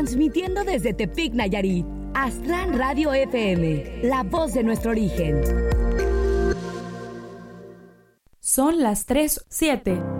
Transmitiendo desde Tepic, Nayarit, Aztlán Radio FM, la voz de nuestro origen. Son las 3:07.